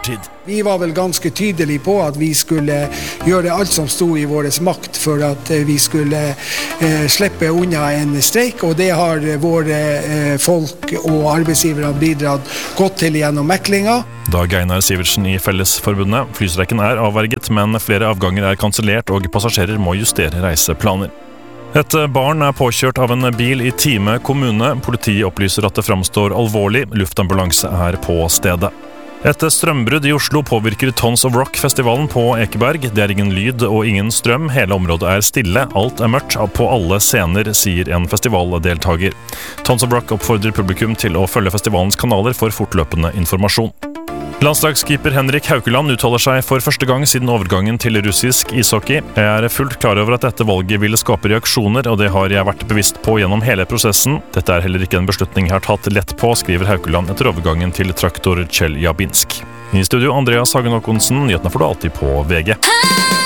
tid. Vi var vel ganske tydelige på at vi skulle gjøre alt som stod i vår makt for at vi skulle slippe unna en streik, og det har våre folk og arbeidsgivere bidratt godt til gjennom meklinga. Dag Einar Sivertsen i Fellesforbundet. Flystreiken er avverget, men flere avganger er kansellert, og passasjerer må justere reiseplaner. Et barn er påkjørt av en bil i Time kommune. Politiet opplyser at det framstår alvorlig. Luftambulanse er på stedet. Et strømbrudd i Oslo påvirker Tons of Rock-festivalen på Ekeberg. Det er ingen lyd og ingen strøm. Hele området er stille. Alt er mørkt på alle scener, sier en festivaldeltager. Tons of Rock oppfordrer publikum til å følge festivalens kanaler for fortløpende informasjon. Landslagskeeper Henrik Haukeland uttaler seg for første gang siden overgangen til russisk ishockey. Jeg er fullt klar over at dette valget ville skape reaksjoner, og det har jeg vært bevisst på gjennom hele prosessen. Dette er heller ikke en beslutning jeg har tatt lett på, skriver Haukeland etter overgangen til traktor Chelyabinsk. I studio Andreas Hagen Håkonsen, nyhetene får du alltid på VG.